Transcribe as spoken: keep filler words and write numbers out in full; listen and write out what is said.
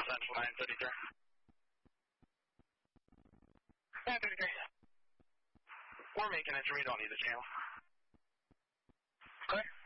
Central nine thirty-three. nine thirty-three. We're making it, so we don't need the channel. Clear?